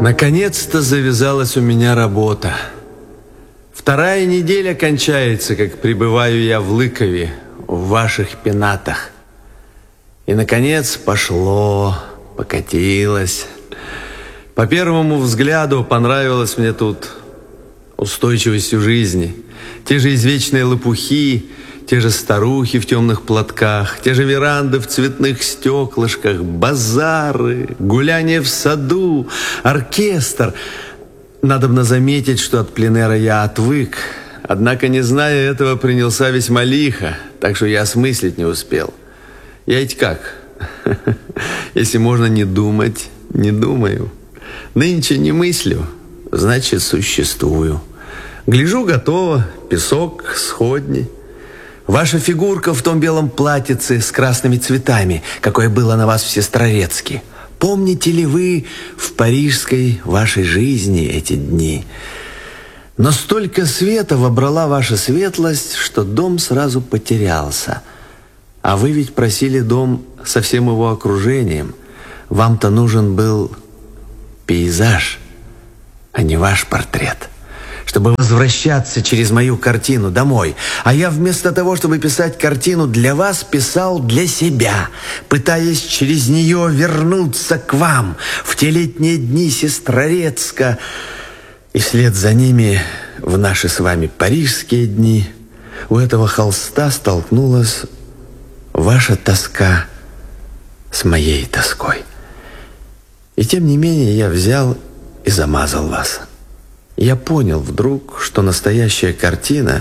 Наконец-то завязалась у меня работа. Вторая неделя кончается, как пребываю я в Лыкове, в ваших пенатах. И, наконец, пошло, покатилось. По первому взгляду понравилось мне тут устойчивостью жизни. Те же извечные лопухи, те же старухи в темных платках, те же веранды в цветных стеклышках, базары, гуляние в саду, оркестр. Надобно заметить, что от пленэра я отвык. Однако, не зная этого, принялся весьма лихо, так что я осмыслить не успел. Я ведь как? Если можно не думать, не думаю. Нынче не мыслю, значит, существую. Гляжу, готово, песок, сходни. Ваша фигурка в том белом платьице с красными цветами, какое было на вас в Сестрорецке. Помните ли вы в парижской вашей жизни эти дни? Но столько света вобрала ваша светлость, что дом сразу потерялся. А вы ведь просили дом со всем его окружением. Вам-то нужен был пейзаж, а не ваш портрет, чтобы возвращаться через мою картину домой. А я вместо того, чтобы писать картину для вас, писал для себя, пытаясь через нее вернуться к вам в те летние дни Сестрорецка. И вслед за ними в наши с вами парижские дни у этого холста столкнулась ваша тоска с моей тоской. И тем не менее я взял и замазал вас. Я понял вдруг, что настоящая картина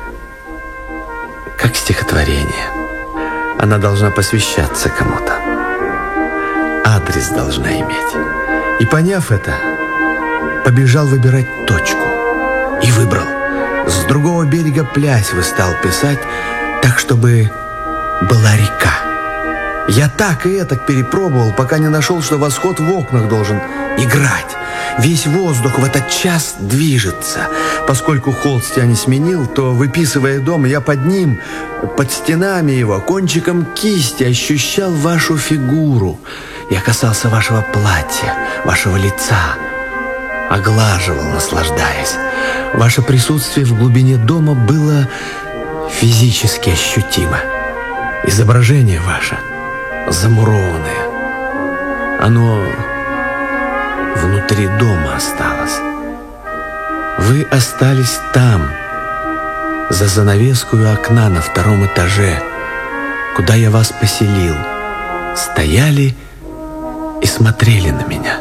как стихотворение. Она должна посвящаться кому-то. Адрес должна иметь. И поняв это, побежал выбирать точку. И выбрал. С другого берега Плясьвы стал писать так, чтобы была река. Я так и этак перепробовал, пока не нашел, что восход в окнах должен играть. Весь воздух в этот час движется. Поскольку холст я не сменил, то, выписывая дом, я под ним, под стенами его, кончиком кисти ощущал вашу фигуру. Я касался вашего платья, вашего лица, оглаживал, наслаждаясь. Ваше присутствие в глубине дома было физически ощутимо. Изображение ваше замурованное. Оно внутри дома осталось. Вы остались там, за занавескою окна на втором этаже, куда я вас поселил. Стояли и смотрели на меня.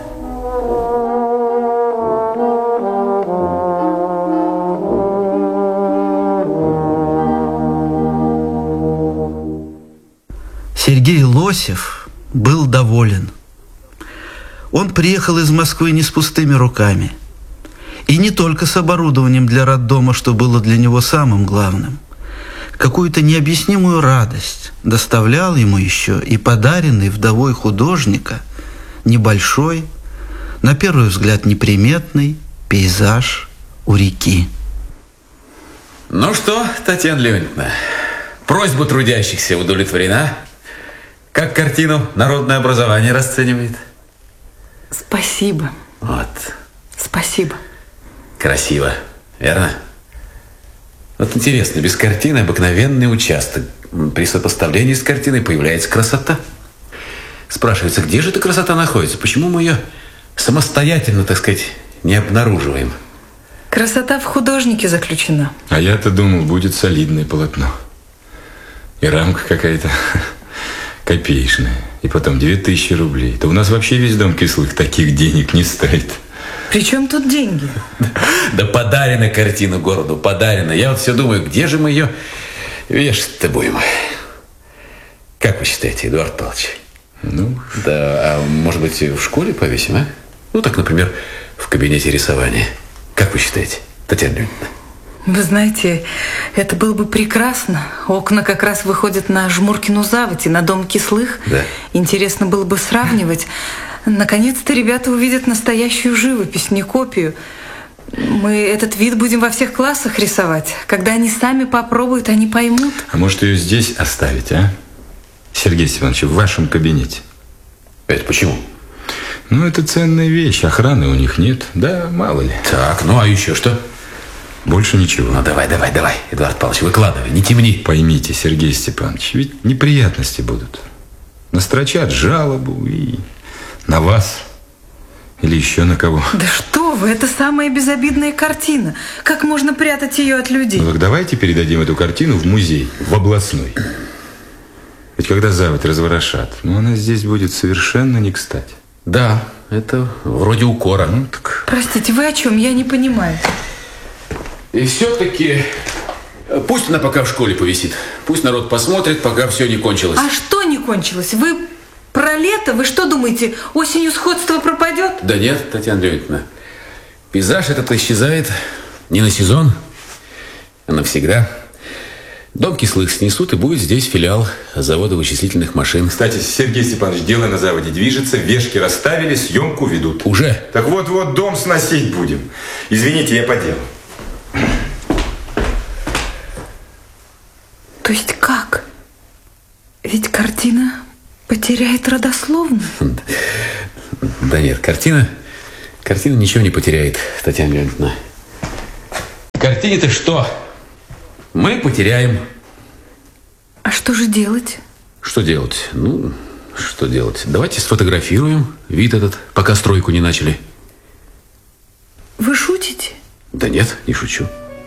Сергей Лосев был доволен. Он приехал из Москвы не с пустыми руками. И не только с оборудованием для роддома, что было для него самым главным. Какую-то необъяснимую радость доставлял ему еще и подаренный вдовой художника небольшой, на первый взгляд неприметный пейзаж у реки. Ну что, Татьяна Леонидовна, просьба трудящихся удовлетворена? Как картину народное образование расценивает? Спасибо. Вот. Спасибо. Красиво, верно? Вот интересно, без картины обыкновенный участок. При сопоставлении с картиной появляется красота. Спрашивается, где же эта красота находится? Почему мы ее самостоятельно, так сказать, не обнаруживаем? Красота в художнике заключена. А я-то думал, будет солидное полотно. И рамка какая-то копеечная. И потом 2000 рублей. Да у нас вообще весь дом Кислых таких денег не стоит. При чем тут деньги? Да подарена картина городу, подарена. Я вот все думаю, где же мы ее вешать-то будем? Как вы считаете, Эдуард Павлович? Ну? Да, а может быть, в школе повесим, а? Ну, так, например, в кабинете рисования. Как вы считаете, Татьяна Леонидовна? Вы знаете, это было бы прекрасно. Окна как раз выходят на Жмуркину заводь и на дом Кислых. Да. Интересно было бы сравнивать. Наконец-то ребята увидят настоящую живопись, не копию. Мы этот вид будем во всех классах рисовать. Когда они сами попробуют, они поймут. А может, ее здесь оставить, а? Сергей Степанович, в вашем кабинете. Это почему? Ну, это ценная вещь, охраны у них нет. Да, мало ли. Так, ну а еще что? Больше ничего. Ну давай, Эдуард Павлович, выкладывай, не темни. Поймите, Сергей Степанович, ведь неприятности будут. Настрочат жалобу и на вас или еще на кого. Да что вы, это самая безобидная картина. Как можно прятать ее от людей? Ну так давайте передадим эту картину в музей, в областной. Ведь когда заводь разворошат, ну она здесь будет совершенно не кстати. Да, это вроде укора. Ну так... Простите, вы о чем? Я не понимаю. И все-таки пусть она пока в школе повисит. Пусть народ посмотрит, пока все не кончилось. А что не кончилось? Вы про лето? Вы что думаете, осенью сходство пропадет? Да нет, Татьяна Леонидовна. Пейзаж этот исчезает не на сезон, а навсегда. Дом Кислых снесут, и будет здесь филиал завода вычислительных машин. Кстати, Сергей Степанович, дело на заводе движется, вешки расставили, съемку ведут. Уже? Так вот, дом сносить будем. Извините, я по делу. То есть как? Ведь картина потеряет родословную? Да нет, картина ничего не потеряет, Татьяна Леонидовна. Картине-то что? Мы потеряем. А что же делать? Что делать? Ну, что делать? Давайте сфотографируем вид этот, пока стройку не начали. Вы шутите? Да нет, не шучу.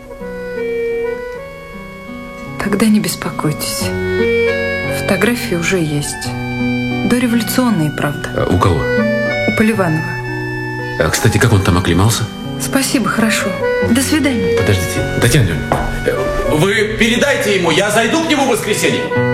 Тогда не беспокойтесь. Фотографии уже есть. Дореволюционные, правда. А у кого? У Поливанова. А, кстати, как он там оклемался? Спасибо, хорошо. До свидания. Подождите, Татьяна Леонидовна, вы передайте ему, я зайду к нему в воскресенье.